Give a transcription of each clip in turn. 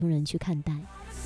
人去看待。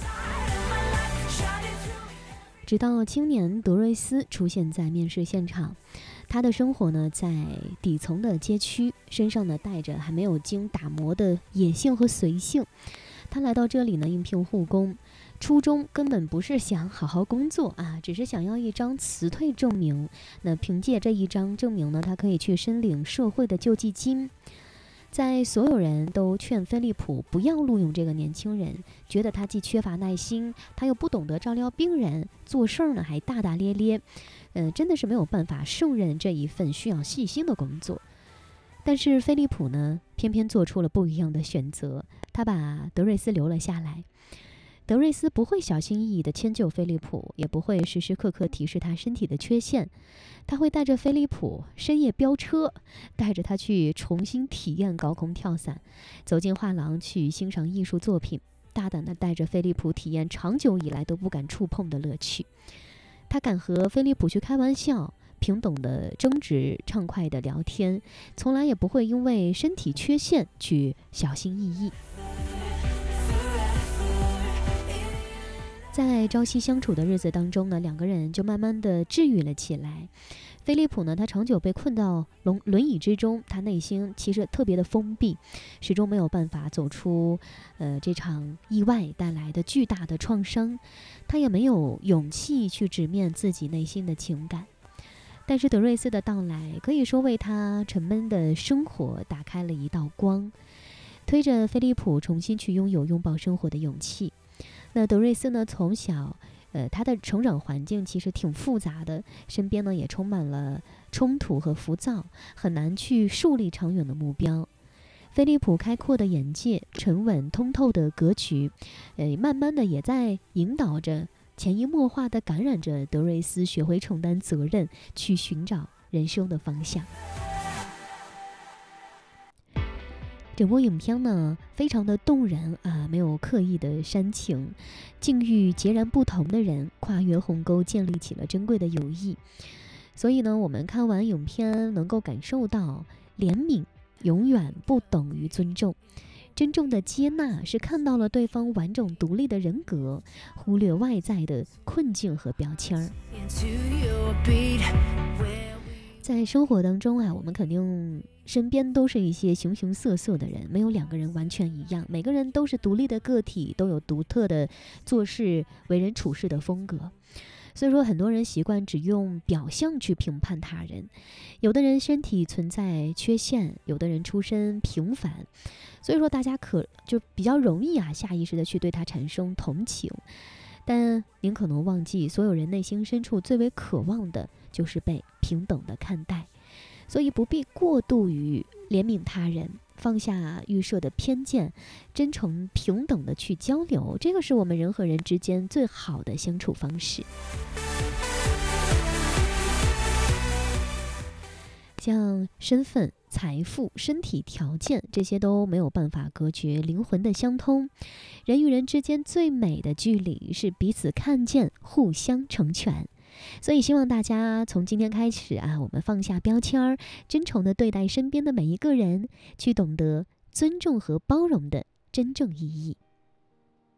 直到青年德瑞斯出现在面试现场，他的生活呢在底层的街区，身上呢带着还没有经打磨的野性和随性。他来到这里呢应聘护工，初衷根本不是想好好工作啊，只是想要一张辞退证明。那凭借这一张证明呢，他可以去申领社会的救济金。在所有人都劝菲利普不要录用这个年轻人，觉得他既缺乏耐心，他又不懂得照料病人，做事儿呢还大大咧咧，真的是没有办法胜任这一份需要细心的工作。但是菲利普呢，偏偏做出了不一样的选择，他把德瑞斯留了下来。德瑞斯不会小心翼翼地迁就菲利普，也不会时时刻刻提示他身体的缺陷。他会带着菲利普深夜飙车，带着他去重新体验高空跳伞，走进画廊去欣赏艺术作品，大胆地带着菲利普体验长久以来都不敢触碰的乐趣。他敢和菲利普去开玩笑，平等的争执，畅快的聊天，从来也不会因为身体缺陷去小心翼翼。在朝夕相处的日子当中呢，两个人就慢慢的治愈了起来。菲利普呢，他长久被困到轮椅之中，他内心其实特别的封闭，始终没有办法走出这场意外带来的巨大的创伤，他也没有勇气去直面自己内心的情感。但是德瑞斯的到来可以说为他沉闷的生活打开了一道光，推着菲利普重新去拥有拥抱生活的勇气。那德瑞斯呢，从小他的成长环境其实挺复杂的，身边呢也充满了冲突和浮躁，很难去树立长远的目标。菲利普开阔的眼界，沉稳通透的格局，慢慢的也在引导着，潜移默化的感染着德瑞斯学会承担责任，去寻找人生的方向。整部影片呢非常的动人啊，没有刻意的煽情，境遇截然不同的人跨越鸿沟，建立起了珍贵的友谊。所以呢，我们看完影片能够感受到，怜悯永远不等于尊重，真正的接纳是看到了对方完整独立的人格，忽略外在的困境和标签。在生活当中啊，我们肯定身边都是一些形形色色的人，没有两个人完全一样，每个人都是独立的个体，都有独特的做事为人处事的风格。所以说很多人习惯只用表象去评判他人，有的人身体存在缺陷，有的人出身平凡，所以说大家就比较容易下意识的去对他产生同情。但您可能忘记，所有人内心深处最为渴望的就是被平等的看待，所以不必过度于怜悯他人，放下预设的偏见，真诚平等的去交流，这个是我们人和人之间最好的相处方式。像身份、财富、身体条件，这些都没有办法隔绝灵魂的相通。人与人之间最美的距离是彼此看见，互相成全。所以希望大家从今天开始我们放下标签，真诚地对待身边的每一个人，去懂得尊重和包容的真正意义。